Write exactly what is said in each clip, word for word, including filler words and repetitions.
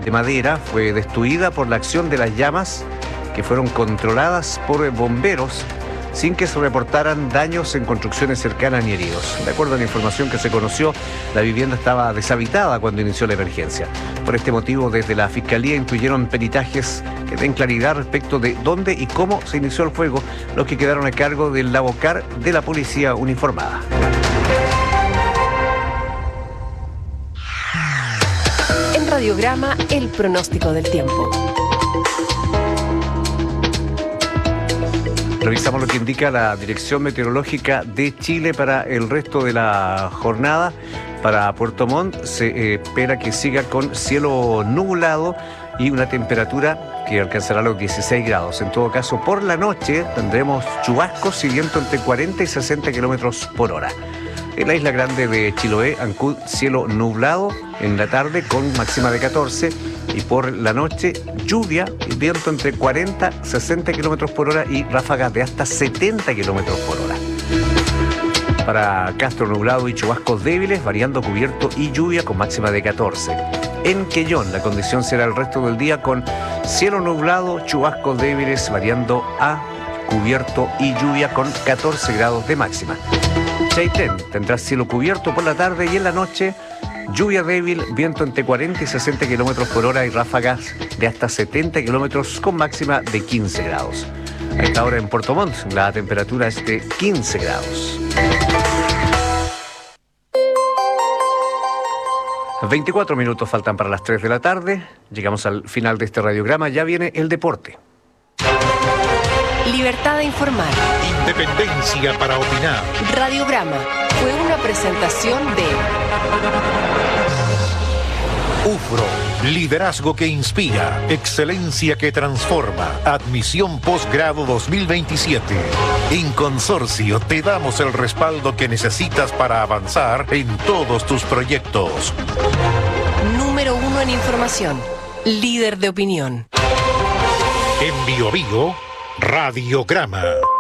de madera fue destruida por la acción de las llamas que fueron controladas por bomberos sin que se reportaran daños en construcciones cercanas ni heridos. De acuerdo a la información que se conoció, la vivienda estaba deshabitada cuando inició la emergencia. Por este motivo, desde la Fiscalía incluyeron peritajes que den claridad respecto de dónde y cómo se inició el fuego, los que quedaron a cargo del Lavocar de la policía uniformada. En Radiograma, el pronóstico del tiempo. Revisamos lo que indica la Dirección Meteorológica de Chile para el resto de la jornada. Para Puerto Montt se eh, espera que siga con cielo nublado y una temperatura que alcanzará los dieciséis grados. En todo caso, por la noche tendremos chubascos y viento entre cuarenta y sesenta kilómetros por hora. En la isla grande de Chiloé, Ancud, cielo nublado en la tarde con máxima de catorce. Y por la noche, lluvia y viento entre cuarenta y sesenta kilómetros por hora y ráfagas de hasta setenta kilómetros por hora. Para Castro, nublado y chubascos débiles, variando cubierto y lluvia con máxima de catorce. En Quellón, la condición será el resto del día con cielo nublado, chubascos débiles, variando a cubierto y lluvia con catorce grados de máxima. Chaitén tendrá cielo cubierto por la tarde y en la noche lluvia débil, viento entre cuarenta y sesenta kilómetros por hora y ráfagas de hasta setenta kilómetros con máxima de quince grados. A esta hora en Puerto Montt la temperatura es de quince grados. veinticuatro minutos faltan para las tres de la tarde. Llegamos al final de este radiograma. Ya viene el deporte. Libertad de informar. Independencia para opinar. Radiograma fue una presentación de UFRO, liderazgo que inspira, excelencia que transforma. Admisión posgrado dos mil veintisiete. En Consorcio te damos el respaldo que necesitas para avanzar en todos tus proyectos. Número uno en información, líder de opinión. En Bio Bio, Radiograma.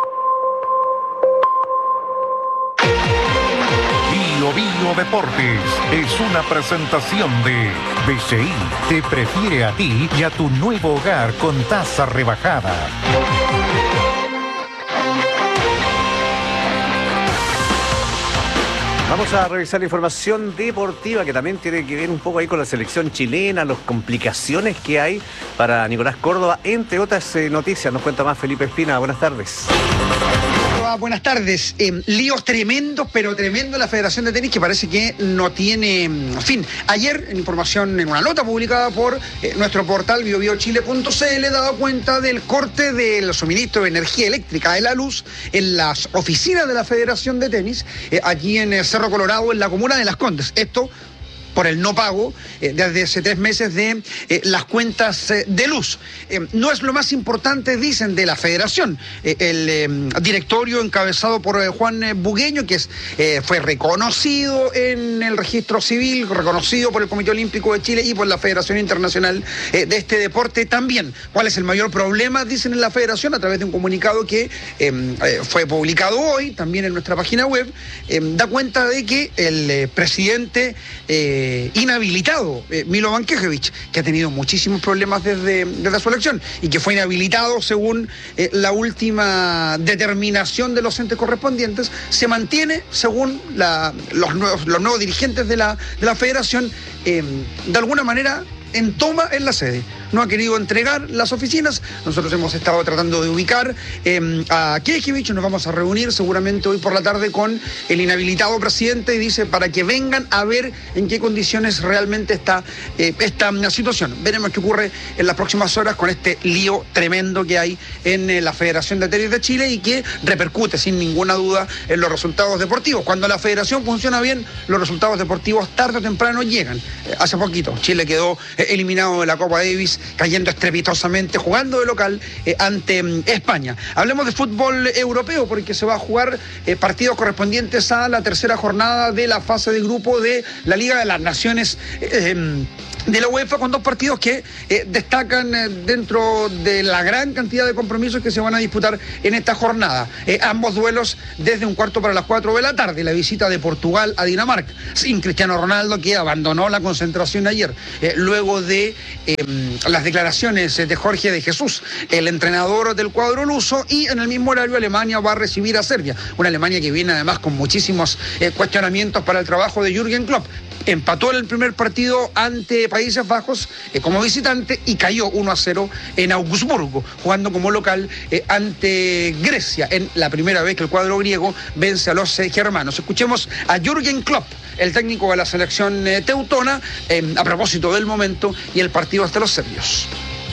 Bio Bio Deportes es una presentación de B C I. Te prefiere a ti y a tu nuevo hogar con tasa rebajada. Vamos a revisar la información deportiva que también tiene que ver un poco ahí con la selección chilena, las complicaciones que hay para Nicolás Córdoba, entre otras eh, noticias. Nos cuenta más Felipe Espina. Buenas tardes. Buenas tardes. Eh, líos tremendos, pero tremendo en la Federación de Tenis que parece que no tiene fin. Ayer, en información, en una nota publicada por eh, nuestro portal bio bio chile punto c l, he dado cuenta del corte del suministro de energía eléctrica de la luz en las oficinas de la Federación de Tenis, eh, aquí en eh, Cerro Colorado, en la comuna de Las Condes. Esto por el no pago eh, desde hace tres meses de eh, las cuentas eh, de luz. Eh, no es lo más importante, dicen, de la federación. Eh, el eh, directorio encabezado por eh, Juan eh, Bugueño, que es, eh, fue reconocido en el registro civil, reconocido por el Comité Olímpico de Chile y por la Federación Internacional eh, de este deporte también. ¿Cuál es el mayor problema? Dicen en la federación, a través de un comunicado que eh, eh, fue publicado hoy, también en nuestra página web, eh, da cuenta de que el eh, presidente eh, inhabilitado, eh, Milo Bankevich, que ha tenido muchísimos problemas desde, desde su elección y que fue inhabilitado según eh, la última determinación de los entes correspondientes, se mantiene según la, los, nuevos, los nuevos dirigentes de la, de la federación, eh, de alguna manera en toma en la sede. No ha querido entregar las oficinas. Nosotros hemos estado tratando de ubicar eh, a Kekevich. Nos vamos a reunir seguramente hoy por la tarde con el inhabilitado presidente y dice para que vengan a ver en qué condiciones realmente está eh, esta situación. Veremos qué ocurre en las próximas horas con este lío tremendo que hay en eh, la Federación de Tenis de Chile y que repercute sin ninguna duda en los resultados deportivos. Cuando la federación funciona bien, los resultados deportivos tarde o temprano llegan. Eh, hace poquito Chile quedó eh, eliminado de la Copa Davis, cayendo estrepitosamente, jugando de local eh, ante eh, España. Hablemos de fútbol europeo, porque se va a jugar eh, partidos correspondientes a la tercera jornada de la fase de grupo de la Liga de las Naciones eh, de la UEFA, con dos partidos que eh, destacan eh, dentro de la gran cantidad de compromisos que se van a disputar en esta jornada. Eh, ambos duelos desde un cuarto para las cuatro de la tarde, la visita de Portugal a Dinamarca, sin Cristiano Ronaldo, que abandonó la concentración ayer, eh, luego de eh, las declaraciones de Jorge de Jesús, el entrenador del cuadro luso, y en el mismo horario Alemania va a recibir a Serbia, una Alemania que viene además con muchísimos eh, cuestionamientos para el trabajo de Jürgen Klopp. Empató en el primer partido ante Países Bajos eh, como visitante y cayó uno a cero en Augsburgo, jugando como local eh, ante Grecia, en la primera vez que el cuadro griego vence a los eh, germanos. Escuchemos a Jürgen Klopp, el técnico de la selección eh, teutona, eh, a propósito del momento y el partido ante los serbios.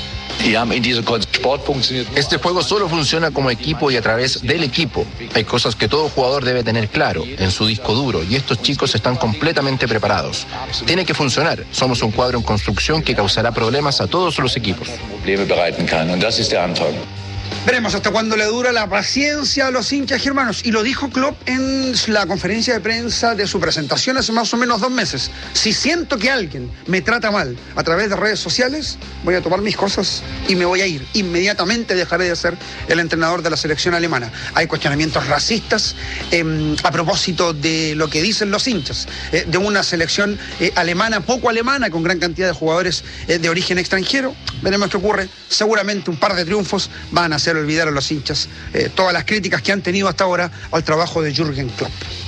Este juego solo funciona como equipo y a través del equipo. Hay cosas que todo jugador debe tener claro en su disco duro y estos chicos están completamente preparados. Tiene que funcionar. Somos un cuadro en construcción que causará problemas a todos los equipos. Veremos hasta cuándo le dura la paciencia a los hinchas germanos. Y lo dijo Klopp en la conferencia de prensa de su presentación hace más o menos dos meses. Si siento que alguien me trata mal a través de redes sociales, voy a tomar mis cosas y me voy a ir. Inmediatamente dejaré de ser el entrenador de la selección alemana. Hay cuestionamientos racistas eh, a propósito de lo que dicen los hinchas, eh, de una selección eh, alemana, poco alemana, con gran cantidad de jugadores eh, de origen extranjero. Veremos qué ocurre. Seguramente un par de triunfos van a hacer olvidar a los hinchas eh, todas las críticas que han tenido hasta ahora al trabajo de Jürgen Klopp.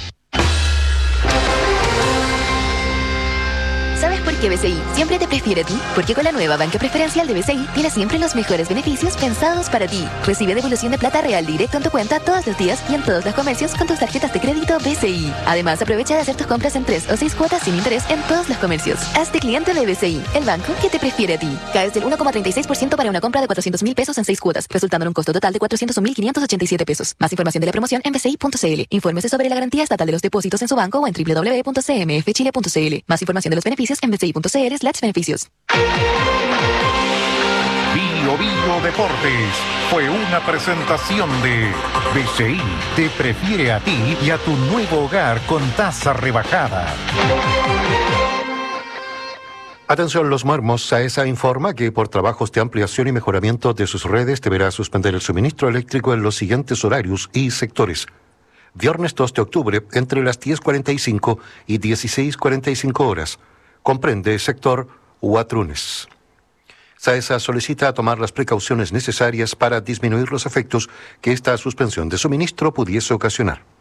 ¿Sabes por qué B C I siempre te prefiere a ti? Porque con la nueva banca preferencial de B C I tienes siempre los mejores beneficios pensados para ti. Recibe devolución de plata real directo en tu cuenta todos los días y en todos los comercios con tus tarjetas de crédito B C I. Además, aprovecha de hacer tus compras en tres o seis cuotas sin interés en todos los comercios. Hazte cliente de B C I, el banco que te prefiere a ti. Caes del uno coma treinta y seis por ciento para una compra de cuatrocientos mil pesos en seis cuotas, resultando en un costo total de cuatrocientos un mil quinientos ochenta y siete pesos. Más información de la promoción en b c i punto c l. Infórmese sobre la garantía estatal de los depósitos en su banco o en w w w punto c m f chile punto c l. Más información de los beneficios en b c i punto c l slash beneficios. Bio Bio Deportes fue una presentación de B C I te prefiere a ti y a tu nuevo hogar con tasa rebajada. Atención los marmos, SAESA informa que por trabajos de ampliación y mejoramiento de sus redes deberá suspender el suministro eléctrico en los siguientes horarios y sectores. Viernes dos de octubre entre las diez cuarenta y cinco y dieciséis cuarenta y cinco horas. Comprende sector Huatrunes. SAESA solicita tomar las precauciones necesarias para disminuir los efectos que esta suspensión de suministro pudiese ocasionar.